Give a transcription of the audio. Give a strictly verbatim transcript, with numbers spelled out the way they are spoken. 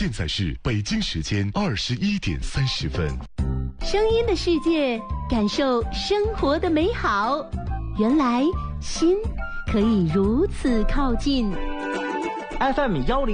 现在是北京时间二十一点三十分。 声音的世界，感受生活的美好。原来心可以如此靠近。 F M 幺零。